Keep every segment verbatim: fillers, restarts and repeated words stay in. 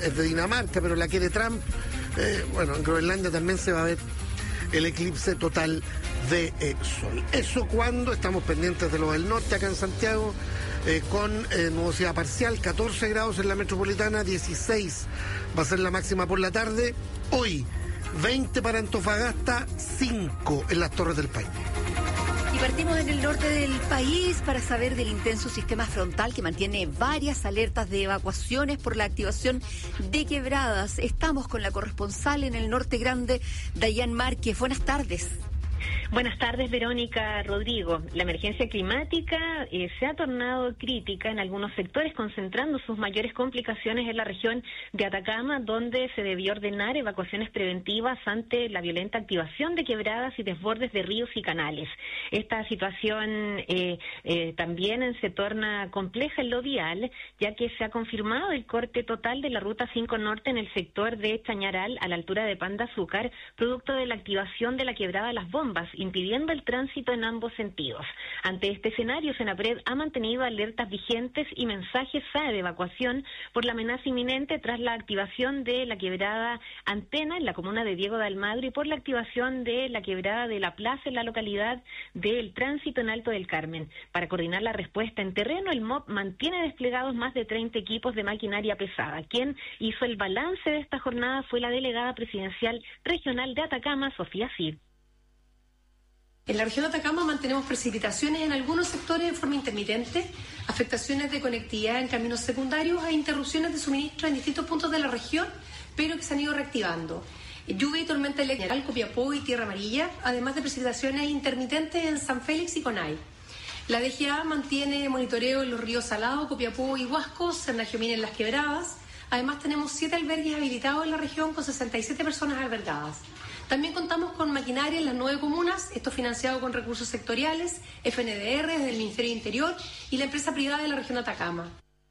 es de Dinamarca, pero la quiere Trump. Eh, bueno, en Groenlandia también se va a ver el eclipse total de eh, sol. Eso cuando estamos pendientes de lo del norte, acá en Santiago, eh, con eh, nubosidad parcial, catorce grados en la metropolitana, dieciséis va a ser la máxima por la tarde. Hoy, veinte para Antofagasta, cinco en las Torres del Paine. Y partimos en el norte del país para saber del intenso sistema frontal que mantiene varias alertas de evacuaciones por la activación de quebradas. Estamos con la corresponsal en el norte grande, Dayan Márquez. Buenas tardes. Buenas tardes, Verónica, Rodrigo. La emergencia climática eh, se ha tornado crítica en algunos sectores, concentrando sus mayores complicaciones en la región de Atacama, donde se debió ordenar evacuaciones preventivas ante la violenta activación de quebradas y desbordes de ríos y canales. Esta situación eh, eh, también se torna compleja en lo vial, ya que se ha confirmado el corte total de la Ruta cinco Norte en el sector de Chañaral, a la altura de Pan de Azúcar, producto de la activación de la quebrada Las Bombas, impidiendo el tránsito en ambos sentidos. Ante este escenario, Senapred ha mantenido alertas vigentes y mensajes S A E de evacuación por la amenaza inminente tras la activación de la quebrada Antena en la comuna de Diego de Almagro y por la activación de la quebrada de La Plaza en la localidad del Tránsito en Alto del Carmen. Para coordinar la respuesta en terreno, el M O P mantiene desplegados más de treinta equipos de maquinaria pesada. Quien hizo el balance de esta jornada fue la delegada presidencial regional de Atacama, Sofía Cid. En la región de Atacama mantenemos precipitaciones en algunos sectores de forma intermitente, afectaciones de conectividad en caminos secundarios e interrupciones de suministro en distintos puntos de la región, pero que se han ido reactivando. Lluvia y tormenta eléctrica en Copiapó y Tierra Amarilla, además de precipitaciones intermitentes en San Félix y Conay. La D G A mantiene monitoreo en los ríos Salado, Copiapó y Huasco, Sernagiomín en Las Quebradas. Además tenemos siete albergues habilitados en la región con sesenta y siete personas albergadas. También contamos con maquinaria en las nueve comunas, esto financiado con recursos sectoriales, F N D R desde el Ministerio de Interior y la empresa privada de la región de Atacama.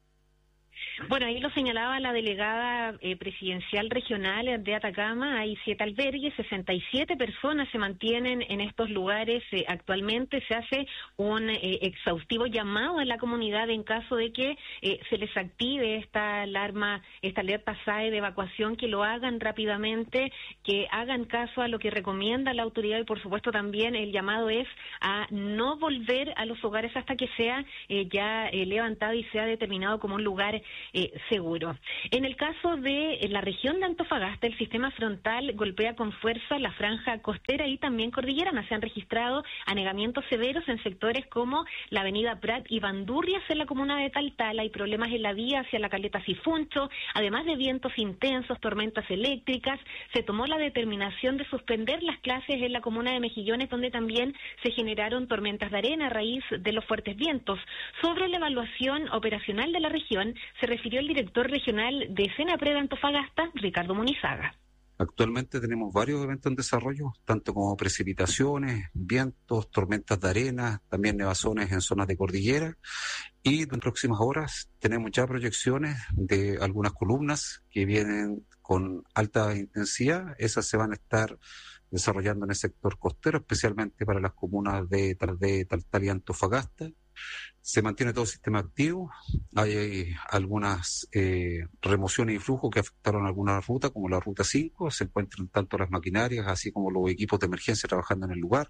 Bueno, ahí lo señalaba la delegada eh, presidencial regional de Atacama. Hay siete albergues, sesenta y siete personas se mantienen en estos lugares. Eh, actualmente se hace un eh, exhaustivo llamado a la comunidad en caso de que eh, se les active esta alarma, esta alerta S A E de evacuación, que lo hagan rápidamente, que hagan caso a lo que recomienda la autoridad y por supuesto también el llamado es a no volver a los hogares hasta que sea eh, ya eh, levantado y sea determinado como un lugar Eh, seguro. En el caso de eh, la región de Antofagasta, el sistema frontal golpea con fuerza la franja costera y también cordillerana. Se han registrado anegamientos severos en sectores como la avenida Prat y Bandurrias en la comuna de Taltal. Hay problemas en la vía hacia la caleta Sifuncho, además de vientos intensos, tormentas eléctricas. Se tomó la determinación de suspender las clases en la comuna de Mejillones, donde también se generaron tormentas de arena a raíz de los fuertes vientos. Sobre la evaluación operacional de la región, se refirió el director regional de Senapred Antofagasta, Ricardo Munizaga. Actualmente tenemos varios eventos en desarrollo, tanto como precipitaciones, vientos, tormentas de arena, también nevazones en zonas de cordillera, y en próximas horas tenemos ya proyecciones de algunas columnas que vienen con alta intensidad. Esas se van a estar desarrollando en el sector costero, especialmente para las comunas de, de Taltal y Antofagasta. Se mantiene todo el sistema activo. Hay algunas eh, remociones y flujos que afectaron algunas rutas, como la ruta cinco. Se encuentran tanto las maquinarias así como los equipos de emergencia trabajando en el lugar.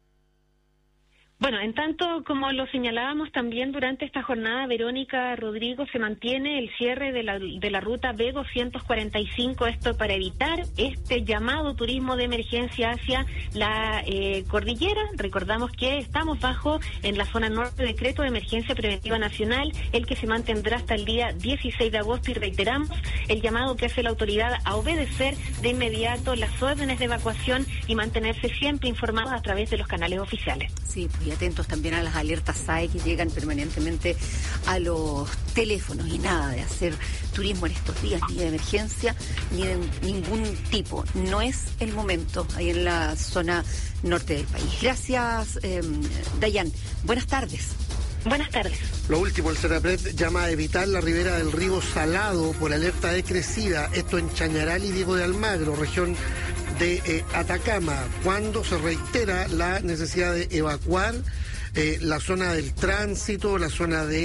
Bueno, en tanto como lo señalábamos también durante esta jornada, Verónica, Rodrigo, se mantiene el cierre de la, de la ruta B doscientos cuarenta y cinco, esto para evitar este llamado turismo de emergencia hacia la eh, cordillera. Recordamos que estamos bajo, en la zona norte, decreto de emergencia preventiva nacional, el que se mantendrá hasta el día dieciséis de agosto, y reiteramos el llamado que hace la autoridad a obedecer de inmediato las órdenes de evacuación y mantenerse siempre informados a través de los canales oficiales. Sí, y atentos también a las alertas S A E que llegan permanentemente a los teléfonos, y nada de hacer turismo en estos días, ni de emergencia, ni de ningún tipo. No es el momento ahí en la zona norte del país. Gracias, eh, Dayan. Buenas tardes. Buenas tardes. Lo último, el Senapred llama a evitar la ribera del río Salado por alerta de crecida, esto en Chañaral y Diego de Almagro, región de eh, Atacama, cuando se reitera la necesidad de evacuar eh, la zona del tránsito, la zona de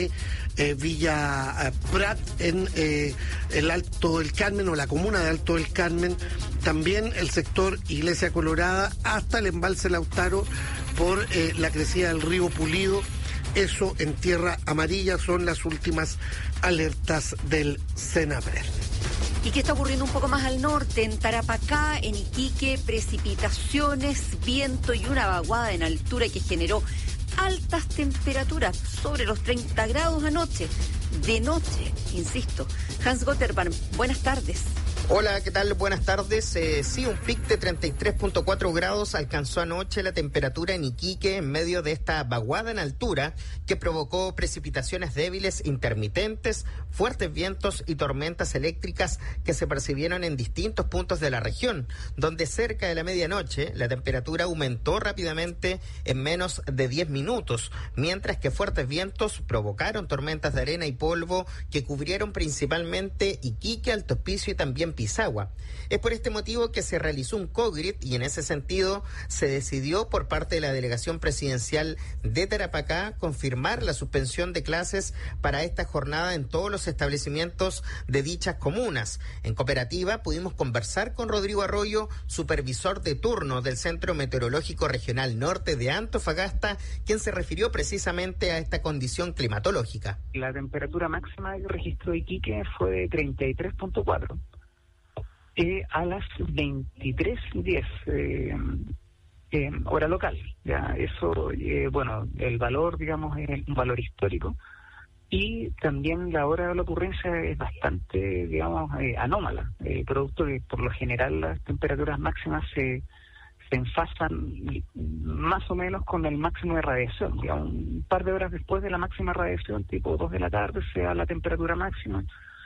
eh, Villa eh, Prat, en eh, el Alto del Carmen o la comuna de Alto del Carmen, también el sector Iglesia Colorada hasta el embalse Lautaro por eh, la crecida del río Pulido. Eso en Tierra Amarilla son las últimas alertas del Senapred. ¿Y qué está ocurriendo un poco más al norte? En Tarapacá, en Iquique, precipitaciones, viento y una vaguada en altura que generó altas temperaturas, sobre los treinta grados anoche. De noche, insisto. Hans Gotterman, buenas tardes. Hola, ¿qué tal? Buenas tardes. Eh, sí, un pic de treinta y tres punto cuatro grados alcanzó anoche la temperatura en Iquique en medio de esta vaguada en altura que provocó precipitaciones débiles, intermitentes, fuertes vientos y tormentas eléctricas que se percibieron en distintos puntos de la región, donde cerca de la medianoche la temperatura aumentó rápidamente en menos de diez minutos, mientras que fuertes vientos provocaron tormentas de arena y polvo que cubrieron principalmente Iquique, Alto Hospicio y también Pisagua. Es por este motivo que se realizó un COGRIT y en ese sentido se decidió por parte de la delegación presidencial de Tarapacá confirmar la suspensión de clases para esta jornada en todos los establecimientos de dichas comunas. En Cooperativa pudimos conversar con Rodrigo Arroyo, supervisor de turno del Centro Meteorológico Regional Norte de Antofagasta, quien se refirió precisamente a esta condición climatológica. La temperatura máxima que registró Iquique fue de treinta y tres punto cuatro. Eh, a las veintitrés diez eh, eh, hora local. Ya eso, eh, bueno, el valor, digamos, es un valor histórico y también la hora de la ocurrencia es bastante, digamos, eh, anómala, eh, producto de por lo general las temperaturas máximas se se enfasan más o menos con el máximo de radiación. Digamos, un par de horas después de la máxima radiación, tipo dos de la tarde, se da la temperatura máxima.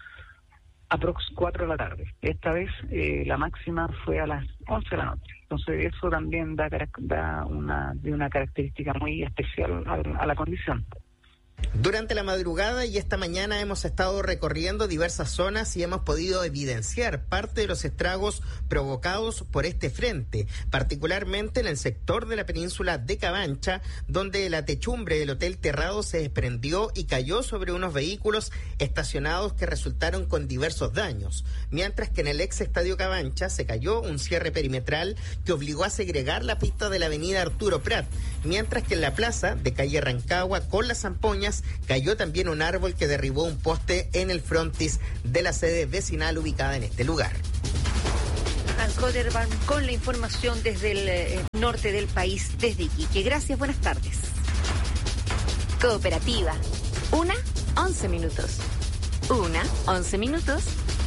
Aprox cuatro de la tarde. Esta vez eh, la máxima fue a las once de la noche. Entonces eso también da, da una, de una característica muy especial a, a la condición. Durante la madrugada y esta mañana hemos estado recorriendo diversas zonas y hemos podido evidenciar parte de los estragos provocados por este frente, particularmente en el sector de la península de Cabancha, donde la techumbre del Hotel Terrado se desprendió y cayó sobre unos vehículos estacionados que resultaron con diversos daños, mientras que en el ex Estadio Cabancha se cayó un cierre perimetral que obligó a segregar la pista de la avenida Arturo Prat, mientras que en la plaza de calle Rancagua con las Zampoñas cayó también un árbol que derribó un poste en el frontis de la sede vecinal ubicada en este lugar. Hans Gotterman con la información desde el eh, norte del país, desde Iquique. Gracias, buenas tardes. Cooperativa. Una, once minutos. Una, once minutos.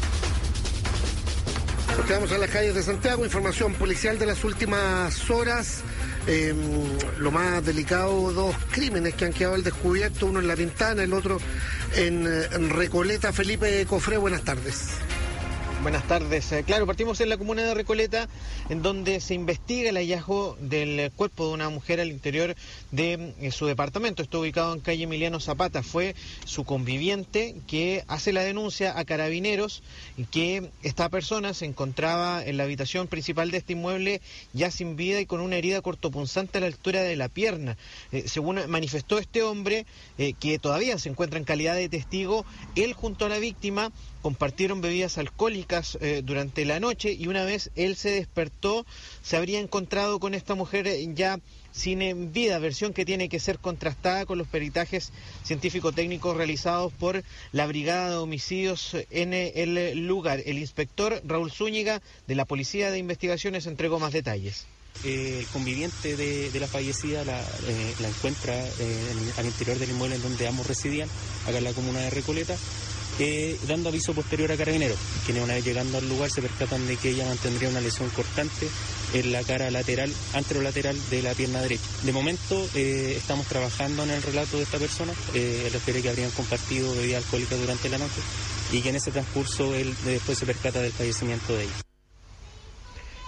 Nos quedamos en las calles de Santiago. Información policial de las últimas horas. Eh, lo más delicado, dos crímenes que han quedado al descubierto, uno en La Pintana, el otro en, en Recoleta. Felipe Cofré, buenas tardes. Buenas tardes. Eh, claro, partimos en la comuna de Recoleta, en donde se investiga el hallazgo del cuerpo de una mujer al interior de eh, su departamento. Está ubicado en calle Emiliano Zapata. Fue su conviviente que hace la denuncia a Carabineros que esta persona se encontraba en la habitación principal de este inmueble ya sin vida y con una herida cortopunzante a la altura de la pierna. Eh, según manifestó este hombre, eh, que todavía se encuentra en calidad de testigo, él junto a la víctima compartieron bebidas alcohólicas eh, durante la noche y una vez él se despertó se habría encontrado con esta mujer eh, ya sin vida, versión que tiene que ser contrastada con los peritajes científico-técnicos realizados por la Brigada de Homicidios en el lugar. El inspector Raúl Zúñiga de la Policía de Investigaciones entregó más detalles. Eh, el conviviente de, de la fallecida la, eh, la encuentra eh, en, al interior del inmueble en donde ambos residían, acá en la comuna de Recoleta. Eh, dando aviso posterior a Carabineros, quienes una vez llegando al lugar se percatan de que ella mantendría una lesión cortante en la cara lateral, anterolateral de la pierna derecha. De momento eh, estamos trabajando en el relato de esta persona, eh, refiere que habrían compartido bebida alcohólica durante la noche y que en ese transcurso él después se percata del fallecimiento de ella.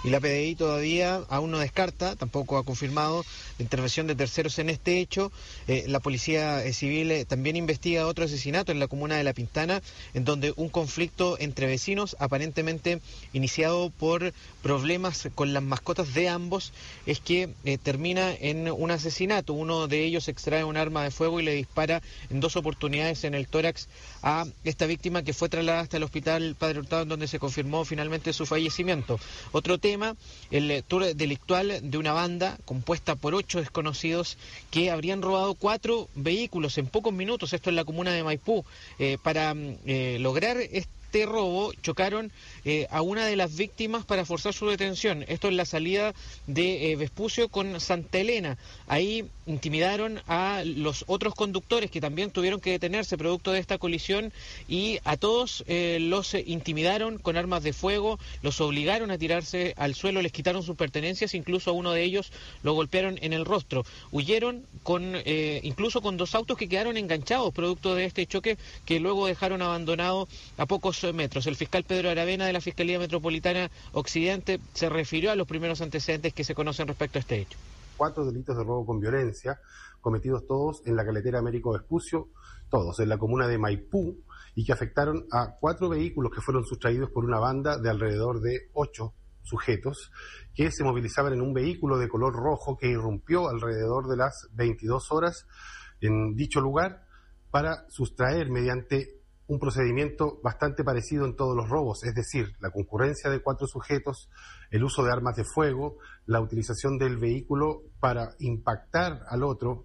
y la P D I todavía aún no descarta, tampoco ha confirmado la intervención de terceros en este hecho. Eh, la Policía eh, Civil eh, también investiga otro asesinato en la comuna de La Pintana, en donde un conflicto entre vecinos, aparentemente iniciado por problemas con las mascotas de ambos, es que eh, termina en un asesinato. Uno de ellos extrae un arma de fuego y le dispara en dos oportunidades en el tórax a esta víctima, que fue trasladada hasta el hospital Padre Hurtado, en donde se confirmó finalmente su fallecimiento. Otro tema, el tour delictual de una banda compuesta por ocho desconocidos que habrían robado cuatro vehículos en pocos minutos, esto en la comuna de Maipú. Eh, para eh, lograr este Este robo chocaron eh, a una de las víctimas para forzar su detención. Esto en la salida de eh, Vespucio con Santa Elena. Ahí intimidaron a los otros conductores que también tuvieron que detenerse producto de esta colisión, y a todos eh, los eh, intimidaron con armas de fuego, los obligaron a tirarse al suelo, les quitaron sus pertenencias, incluso a uno de ellos lo golpearon en el rostro. Huyeron con eh, incluso con dos autos que quedaron enganchados producto de este choque, que luego dejaron abandonado a pocos metros. El fiscal Pedro Aravena de la Fiscalía Metropolitana Occidente se refirió a los primeros antecedentes que se conocen respecto a este hecho. Cuatro delitos de robo con violencia, cometidos todos en la carretera Américo Vespucio, todos en la comuna de Maipú, y que afectaron a cuatro vehículos que fueron sustraídos por una banda de alrededor de ocho sujetos que se movilizaban en un vehículo de color rojo que irrumpió alrededor de las veintidós horas en dicho lugar para sustraer mediante un procedimiento bastante parecido en todos los robos, es decir, la concurrencia de cuatro sujetos, el uso de armas de fuego, la utilización del vehículo para impactar al otro.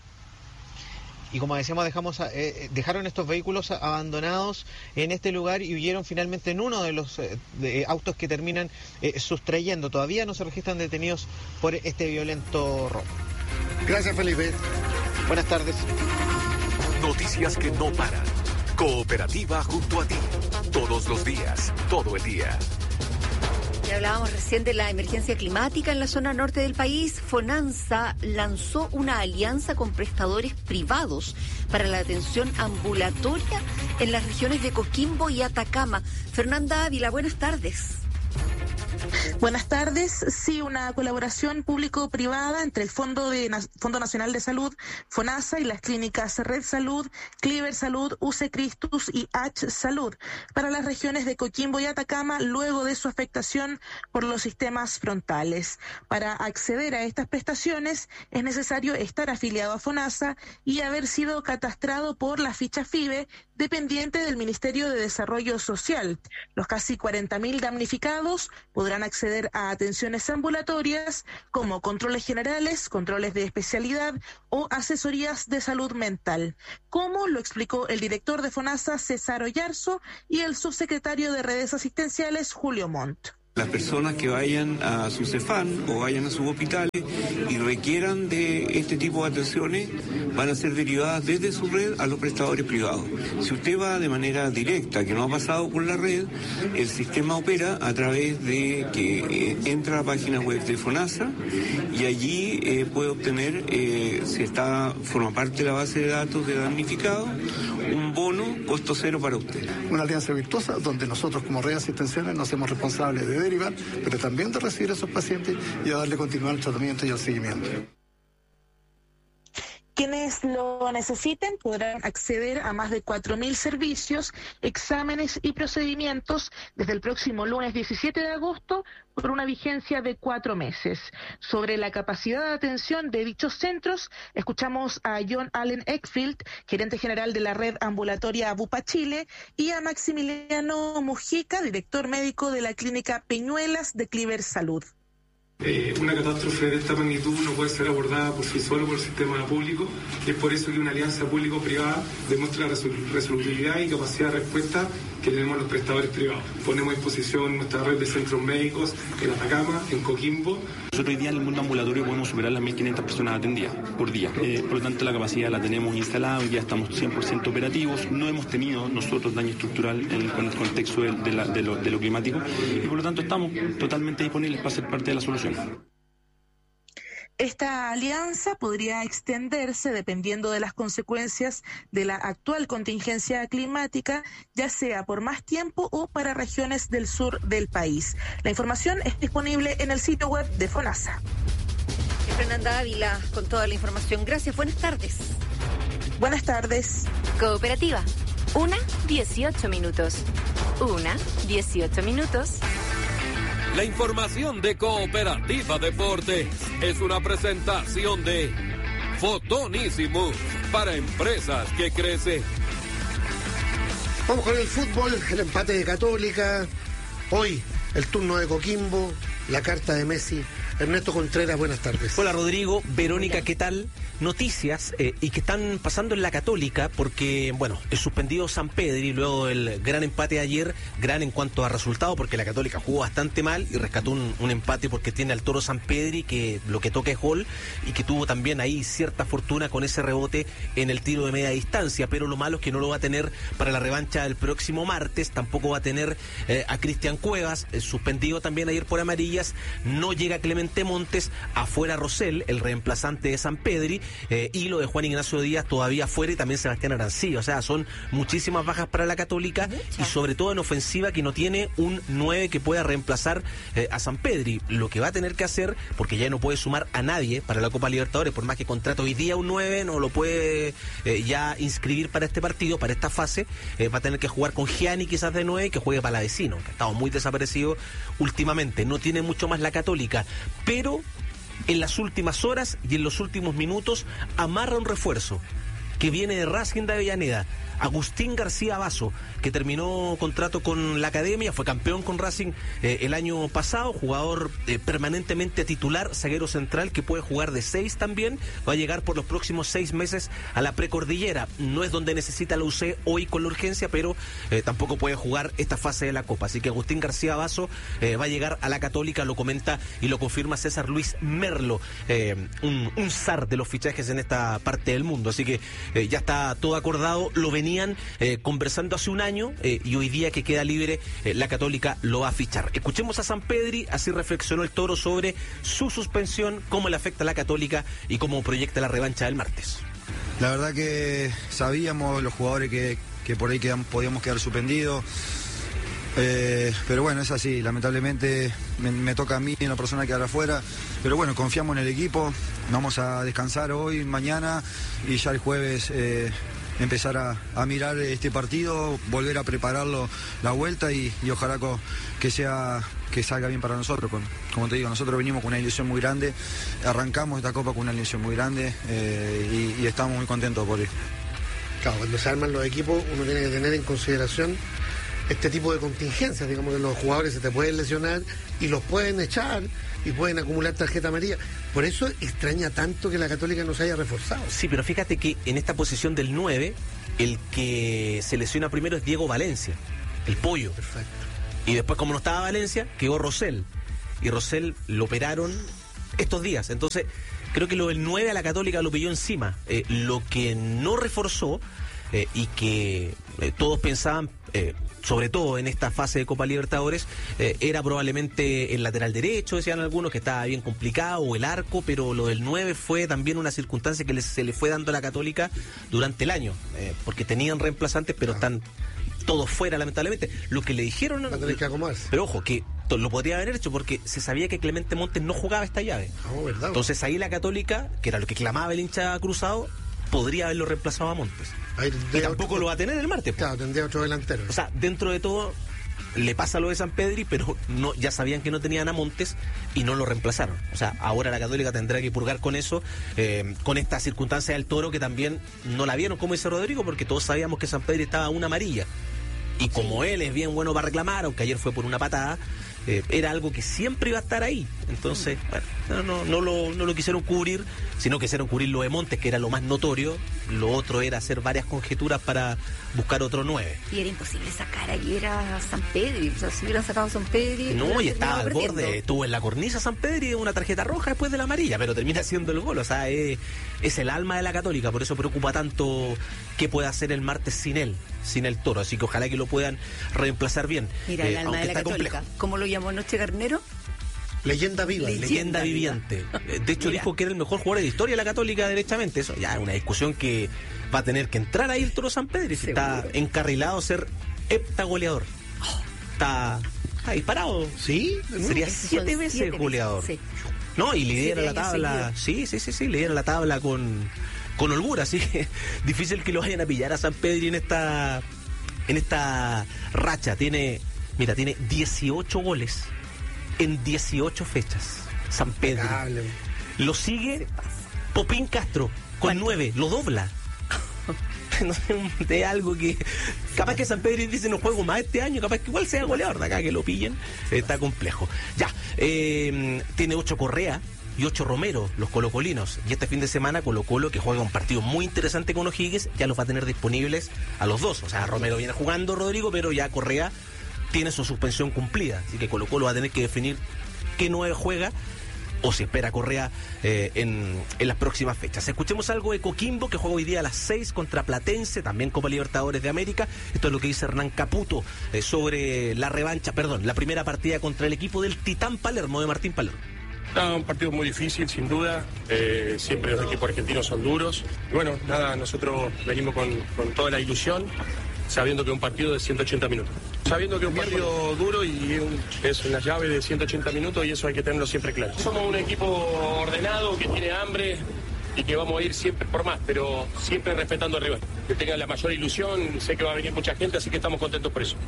Y como decíamos, dejamos eh, dejaron estos vehículos abandonados en este lugar y huyeron finalmente en uno de los eh, de autos que terminan eh, sustrayendo. Todavía no se registran detenidos por este violento robo. Gracias, Felipe. Buenas tardes. Noticias que no paran. Cooperativa junto a ti. Todos los días, todo el día. Ya hablábamos recién de la emergencia climática en la zona norte del país. FONASA lanzó una alianza con prestadores privados para la atención ambulatoria en las regiones de Coquimbo y Atacama. Fernanda Ávila, buenas tardes. Buenas tardes. Sí, una colaboración público-privada entre el Fondo de Fondo Nacional de Salud, FONASA, y las clínicas Red Salud, Cleaver Salud, U C Christus y H Salud para las regiones de Coquimbo y Atacama luego de su afectación por los sistemas frontales. Para acceder a estas prestaciones es necesario estar afiliado a FONASA y haber sido catastrado por la ficha FIBE dependiente del Ministerio de Desarrollo Social. Los casi cuarenta mil damnificados podrán acceder a atenciones ambulatorias como controles generales, controles de especialidad o asesorías de salud mental, como lo explicó el director de FONASA, César Oyarzo, y el subsecretario de redes asistenciales, Julio Montt. Las personas que vayan a su CEFAM o vayan a sus hospitales y requieran de este tipo de atenciones van a ser derivadas desde su red a los prestadores privados. Si usted va de manera directa, que no ha pasado por la red, el sistema opera a través de que eh, entra a la página web de FONASA y allí eh, puede obtener, eh, si está forma parte de la base de datos de damnificados, un bono costo cero para usted. Una alianza virtuosa donde nosotros como redes asistenciales nos hacemos responsables de derivar, pero también de recibir a esos pacientes y a darle continuidad al tratamiento y al seguimiento. Quienes lo necesiten podrán acceder a más de cuatro mil servicios, exámenes y procedimientos desde el próximo lunes diecisiete de agosto por una vigencia de cuatro meses. Sobre la capacidad de atención de dichos centros, escuchamos a John Allen Eckfield, gerente general de la red ambulatoria Bupa Chile, y a Maximiliano Mujica, director médico de la clínica Peñuelas de Cleaver Salud. Eh, una catástrofe de esta magnitud no puede ser abordada por sí solo por el sistema público, y es por eso que una alianza público-privada demuestra la resolutividad y capacidad de respuesta que tenemos los prestadores privados. Ponemos a disposición nuestra red de centros médicos en Atacama, en Coquimbo. Nosotros hoy día en el mundo ambulatorio podemos superar las mil quinientas personas atendidas por día. Eh, por lo tanto, la capacidad la tenemos instalada, hoy ya estamos cien por ciento operativos. No hemos tenido nosotros daño estructural en el, en el contexto de, de, la, de, lo, de lo climático, y por lo tanto estamos totalmente disponibles para ser parte de la solución. Esta alianza podría extenderse dependiendo de las consecuencias de la actual contingencia climática, ya sea por más tiempo o para regiones del sur del país. La información es disponible en el sitio web de FONASA. Fernanda Ávila con toda la información. Gracias, buenas tardes. Buenas tardes. Cooperativa. Una, dieciocho minutos. Una, dieciocho minutos. La información de Cooperativa Deportes es una presentación de Fotonísimos para empresas que crecen. Vamos con el fútbol, el empate de Católica. Hoy el turno de Coquimbo, la carta de Messi. Ernesto Contreras, buenas tardes. Hola Rodrigo, Verónica, ¿qué tal? Noticias eh, y que están pasando en la Católica porque, bueno, el suspendido Sampedri luego del gran empate de ayer, gran en cuanto a resultado porque la Católica jugó bastante mal y rescató un, un empate porque tiene al Toro Sampedri que lo que toca es gol y que tuvo también ahí cierta fortuna con ese rebote en el tiro de media distancia, pero lo malo es que no lo va a tener para la revancha del próximo martes, tampoco va a tener eh, a Cristian Cuevas, eh, suspendido también ayer por amarillas, no llega Clemente Montes, afuera Rosell, el reemplazante de Sampedri, eh, y lo de Juan Ignacio Díaz todavía afuera y también Sebastián Arancilla. O sea, son muchísimas bajas para la Católica y sobre todo en ofensiva que no tiene un nueve que pueda reemplazar eh, a Sampedri. Lo que va a tener que hacer, porque ya no puede sumar a nadie para la Copa Libertadores, por más que contrate hoy día un nueve, no lo puede eh, ya inscribir para este partido, para esta fase, eh, va a tener que jugar con Gianni quizás de nueve, que juegue Palavecino, que ha estado muy desaparecido últimamente. No tiene mucho más la Católica, pero en las últimas horas y en los últimos minutos amarra un refuerzo que viene de Racing de Avellaneda, Agustín García Basso, que terminó contrato con la academia, fue campeón con Racing eh, el año pasado, jugador eh, permanentemente titular, zaguero central que puede jugar de seis también, va a llegar por los próximos seis meses a la precordillera, no es donde necesita la U C hoy con la urgencia, pero eh, tampoco puede jugar esta fase de la Copa, así que Agustín García Basso eh, va a llegar a la Católica, lo comenta y lo confirma César Luis Merlo, eh, un, un zar de los fichajes en esta parte del mundo, así que eh, ya está todo acordado, lo venían eh, conversando hace un año eh, y hoy día que queda libre eh, la Católica lo va a fichar. Escuchemos a Sampedri, así reflexionó el Toro sobre su suspensión, cómo le afecta a la Católica y cómo proyecta la revancha del martes. La verdad que sabíamos los jugadores que, que por ahí quedan, podíamos quedar suspendidos. Eh, pero bueno, es así, lamentablemente me, me toca a mí una persona quedar afuera, pero bueno, confiamos en el equipo, vamos a descansar hoy, mañana y ya el jueves eh, empezar a, a mirar este partido, volver a prepararlo la vuelta y, y ojalá co, que sea que salga bien para nosotros. Con, como te digo, nosotros venimos con una ilusión muy grande, arrancamos esta Copa con una ilusión muy grande eh, y, y estamos muy contentos por eso. Claro, cuando se arman los equipos uno tiene que tener en consideración este tipo de contingencias, digamos que los jugadores se te pueden lesionar y los pueden echar y pueden acumular tarjeta amarilla. Por eso extraña tanto que la Católica no se haya reforzado. Sí, pero fíjate que en esta posición del nueve, el que se lesiona primero es Diego Valencia, el pollo. Perfecto. Y después, como no estaba Valencia, quedó Rosell. Y Rosell lo operaron estos días. Entonces, creo que lo del nueve a la Católica lo pilló encima. Eh, lo que no reforzó eh, y que eh, todos pensaban... Eh, sobre todo en esta fase de Copa Libertadores, eh, era probablemente el lateral derecho, decían algunos, que estaba bien complicado, o el arco, pero lo del nueve fue también una circunstancia que le, se le fue dando a la Católica durante el año, eh, porque tenían reemplazantes, pero están todos fuera, lamentablemente. Lo que le dijeron... Va a tener que acomodarse. Pero ojo, que lo podría haber hecho porque se sabía que Clemente Montes no jugaba esta llave. Oh, ¿verdad? Entonces ahí la Católica, que era lo que clamaba el hincha cruzado, podría haberlo reemplazado a Montes. Ahí y tampoco otro, lo va a tener el martes. Claro, tendría otro delantero. O sea, dentro de todo le pasa lo de Sampedri, pero no, ya sabían que no tenían a Montes y no lo reemplazaron. O sea, ahora la Católica tendrá que purgar con eso, eh, con esta circunstancia del Toro que también no la vieron, como dice Rodrigo, porque todos sabíamos que Sampedri estaba a una amarilla. Y como sí, él es bien bueno para reclamar, aunque ayer fue por una patada, eh, era algo que siempre iba a estar ahí. Entonces, bueno, no, no, no, lo, no lo quisieron cubrir, sino que quisieron cubrir lo de Montes, que era lo más notorio. Lo otro era hacer varias conjeturas para buscar otro nueve. Y era imposible sacar ayer a Sampedri. O sea, si hubieran sacado a Sampedri... No, y estaba al borde, estuvo en la cornisa Sampedri, una tarjeta roja después de la amarilla, pero termina siendo el gol. O sea, es, es el alma de la Católica, por eso preocupa tanto qué puede hacer el martes sin él, sin el Toro. Así que ojalá que lo puedan reemplazar bien. Mira, eh, el alma de la Católica, complejo. ¿Cómo lo llamó anoche Garnero? Leyenda viva. Leyenda, leyenda viviente. De hecho, Mira. dijo que era el mejor jugador de la historia de la Católica, derechamente. Eso ya es una discusión que va a tener que entrar ahí el Toro Sampedri. Si está encarrilado a ser heptagoleador. Oh, está, está disparado. ¿Sí? Sería siete Son veces siete goleador. Sí. No, y lidera la tabla. Sí, sí, sí, sí, lidera la tabla con, con holgura. Así que difícil que lo vayan a pillar a Sampedri en esta, en esta racha. Tiene, mira, tiene dieciocho goles en dieciocho fechas. Sampedri. Lo sigue Popín Castro con nueve, lo dobla. No sé, de algo que capaz que Sampedri dice no juego más este año, capaz que igual sea goleador de acá, que lo pillen, está complejo. Ya, eh, tiene ocho Correa y ocho Romero, los colocolinos, y este fin de semana Colo Colo, que juega un partido muy interesante con O'Higgins, ya los va a tener disponibles a los dos. O sea, Romero viene jugando, Rodrigo, pero ya Correa tiene su suspensión cumplida, así que Colo Colo va a tener que definir qué nueve juega o si espera Correa eh, en, en las próximas fechas. Escuchemos algo de Coquimbo, que juega hoy día a las seis contra Platense, también Copa Libertadores de América. Esto es lo que dice Hernán Caputo eh, sobre la revancha, perdón, la primera partida contra el equipo del Titán Palermo, de Martín Palermo. No, un partido muy difícil, sin duda. Eh, siempre los equipos argentinos son duros. Bueno, nada, nosotros venimos con, con toda la ilusión, sabiendo que es un partido de ciento ochenta minutos. Sabiendo que es un partido duro y es una llave de ciento ochenta minutos, y eso hay que tenerlo siempre claro. Somos un equipo ordenado, que tiene hambre y que vamos a ir siempre por más, pero siempre respetando al rival. Que tenga la mayor ilusión, sé que va a venir mucha gente, así que estamos contentos por eso.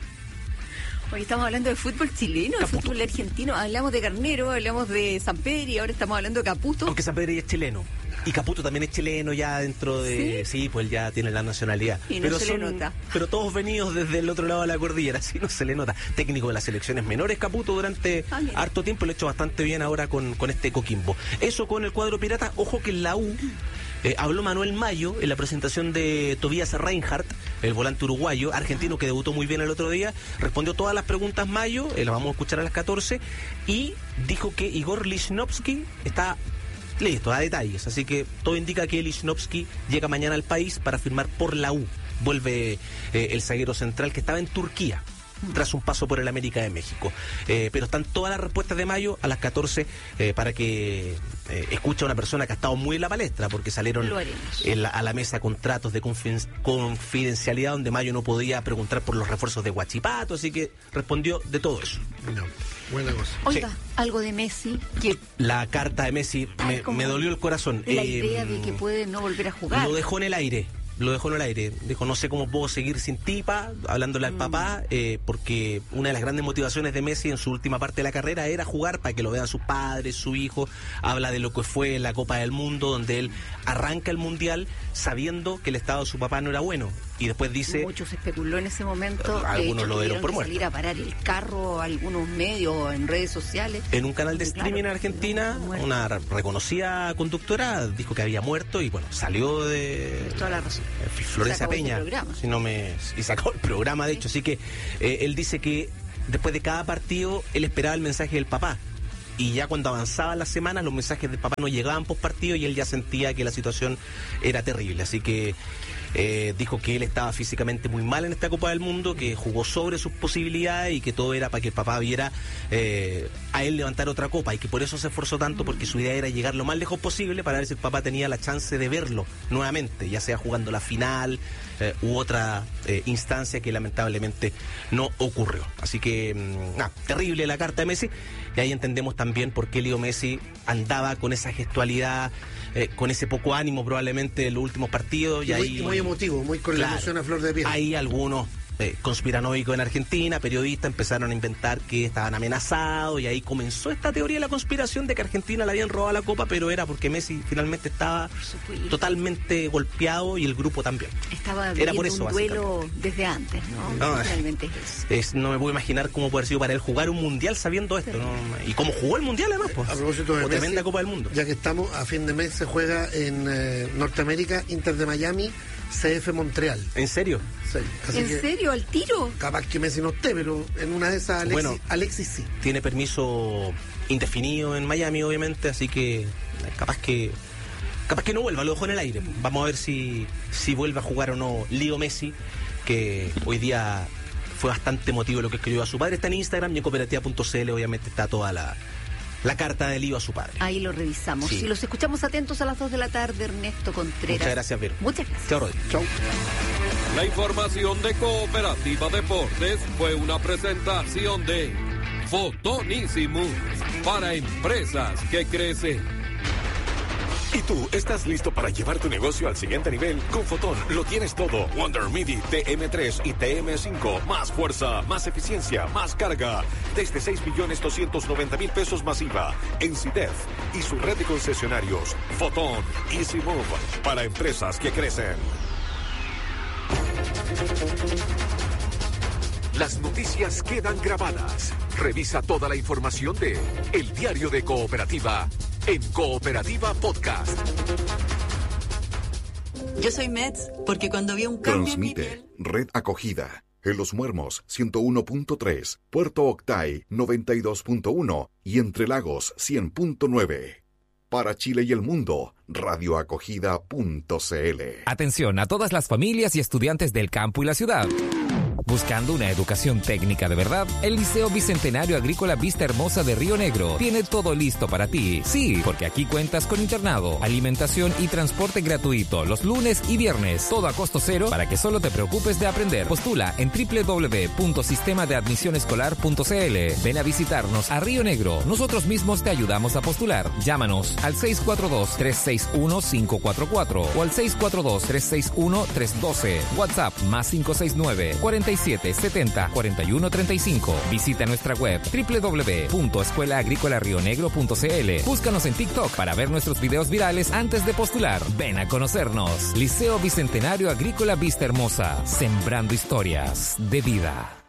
Hoy estamos hablando de fútbol chileno, de fútbol argentino. Hablamos de Garnero, hablamos de Sampedri, ahora estamos hablando de Caputo. Aunque Sampedri es chileno. Y Caputo también es chileno ya dentro de... Sí, sí, pues ya tiene la nacionalidad. Y no pero se son, le nota. Pero todos venidos desde el otro lado de la cordillera, así no se le nota. Técnico de las selecciones menores, Caputo, durante ah, harto tiempo, lo ha hecho bastante bien ahora con, con este Coquimbo. Eso con el cuadro pirata. Ojo que en la U eh, habló Manuel Mayo en la presentación de Tobias Reinhardt, el volante uruguayo, argentino que debutó muy bien el otro día. Respondió todas las preguntas Mayo, eh, las vamos a escuchar a las catorce, y dijo que Igor Lichnowsky está... listo, a detalles, así que todo indica que Lichnowsky llega mañana al país para firmar por la U. Vuelve eh, el zaguero central que estaba en Turquía tras un paso por el América de México. Eh, pero están todas las respuestas de Mayo a las catorce eh, para que eh, escuche a una persona que ha estado muy en la palestra, porque salieron en la, a la mesa contratos de confiden- confidencialidad donde Mayo no podía preguntar por los refuerzos de Huachipato, así que respondió de todo eso. No, buena cosa. Oiga, sí. Algo de Messi. Que la carta de Messi me, me dolió el corazón. La eh, idea de que puede no volver a jugar. Lo dejó en el aire. Lo dejó en el aire. Dijo, no sé cómo puedo seguir sin Tipa, hablándole al mm. papá, eh, porque una de las grandes motivaciones de Messi en su última parte de la carrera era jugar para que lo vean sus padres, su hijo. Habla de lo que fue la Copa del Mundo, donde él arranca el Mundial sabiendo que el estado de su papá no era bueno. Y después dice... Muchos especuló en ese momento. Algunos lo dieron por muerto. Salir a parar el carro, algunos medios, en redes sociales. En un canal de streaming claro, en Argentina, una reconocida conductora dijo que había muerto y bueno, salió de... Es toda la razón. Florencia Peña, si no me... y sacó el programa, de hecho. Así que eh, él dice que después de cada partido él esperaba el mensaje del papá. Y ya cuando avanzaban las semanas, los mensajes del papá no llegaban post partido y él ya sentía que la situación era terrible. Así que eh, dijo que él estaba físicamente muy mal en esta Copa del Mundo, que jugó sobre sus posibilidades y que todo era para que el papá viera eh, a él levantar otra copa, y que por eso se esforzó tanto, porque su idea era llegar lo más lejos posible para ver si el papá tenía la chance de verlo nuevamente, ya sea jugando la final eh, u otra eh, instancia que lamentablemente no ocurrió. Así que, mmm, ah, terrible la carta de Messi, y ahí entendemos también por qué Leo Messi andaba con esa gestualidad, eh, con ese poco ánimo probablemente en los últimos partidos. Y, y ahí, muy, muy emotivo, muy con claro, la emoción a flor de piel. Hay algunos eh, conspiranoicos en Argentina, periodistas empezaron a inventar que estaban amenazados, y ahí comenzó esta teoría de la conspiración de que Argentina le habían robado la copa, pero era porque Messi finalmente estaba totalmente golpeado y el grupo también. Estaba era por eso, un duelo desde antes, ¿no? no finalmente es, es No me puedo imaginar cómo puede haber sido para él jugar un mundial sabiendo esto, ¿no? Y cómo jugó el mundial además, pues. A propósito de o Messi, tremenda Copa del Mundo. Ya que estamos, a fin de mes se juega en eh, Norteamérica, Inter de Miami, C F Montreal. ¿En serio? Sí. Así ¿En que, serio? ¿Al tiro? Capaz que Messi no esté, pero en una de esas Alexis, bueno, Alexis sí. Tiene permiso indefinido en Miami, obviamente, así que capaz que capaz que no vuelva, lo dejó en el aire. Vamos a ver si, si vuelve a jugar o no Leo Messi, que hoy día fue bastante emotivo lo que escribió a su padre. Está en Instagram y en cooperativa punto c l, obviamente está toda la, la carta de lío a su padre. Ahí lo revisamos. Sí. Y los escuchamos atentos a las dos de la tarde, Ernesto Contreras. Muchas gracias, Vero. Muchas gracias. Chao, Rodrigo. Chao. La información de Cooperativa Deportes fue una presentación de Fotonísimo para empresas que crecen. ¿Y tú estás listo para llevar tu negocio al siguiente nivel? Con Fotón lo tienes todo. Wonder Midi T M tres y T M cinco. Más fuerza, más eficiencia, más carga. Desde seis millones doscientos noventa mil pesos masiva. En CIDEF y su red de concesionarios. Fotón Easy Move para empresas que crecen. Las noticias quedan grabadas. Revisa toda la información de El Diario de Cooperativa en Cooperativa Podcast. Yo soy Mets porque cuando vi un cambio Transmite en mi piel... Red Acogida en Los Muermos ciento uno punto tres, Puerto Octay noventa y dos punto uno y Entre Lagos cien punto nueve. Para Chile y el mundo, radioacogida punto c l. Atención a todas las familias y estudiantes del campo y la ciudad. Buscando una educación técnica de verdad, el Liceo Bicentenario Agrícola Vista Hermosa de Río Negro tiene todo listo para ti. Sí, porque aquí cuentas con internado, alimentación y transporte gratuito los lunes y viernes. Todo a costo cero para que solo te preocupes de aprender. Postula en doble u doble u doble u punto sistema de admisión escolar punto c l. Ven a visitarnos a Río Negro. Nosotros mismos te ayudamos a postular. Llámanos al seis cuatro dos, tres seis uno, cinco cuatro cuatro o al seis cuatro dos, tres seis uno, tres uno dos. WhatsApp más cinco seis nueve, cuarenta y siete, setenta, cuarenta y uno, treinta y cinco. Visita nuestra web doble u doble u doble u punto escuela agrícola río negro punto c l. Búscanos en TikTok para ver nuestros videos virales antes de postular. Ven a conocernos. Liceo Bicentenario Agrícola Vista Hermosa. Sembrando historias de vida.